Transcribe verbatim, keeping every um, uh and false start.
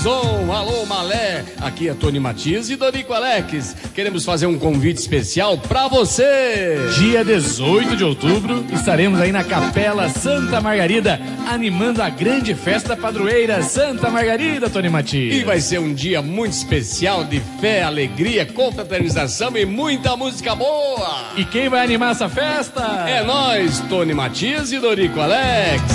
som, alô Malé, aqui é Tony Matias e Dorico Alex. Queremos fazer um convite especial pra você. Dia dezoito de outubro, estaremos aí na Capela Santa Margarida, animando a grande festa padroeira Santa Margarida, Tony Matias. E vai ser um dia muito especial de fé, alegria, confraternização e muita música boa. E quem vai animar essa festa? É nós, Tony Matias e Dorico Alex.